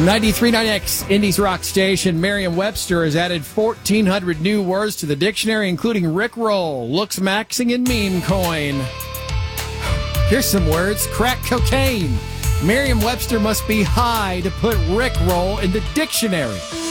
93.9X, Indies Rock Station. Merriam-Webster has added 1,400 new words to the dictionary, including rickroll, looks maxing, and meme coin. Here's some words. Crack cocaine. Merriam-Webster must be high to put rickroll in the dictionary.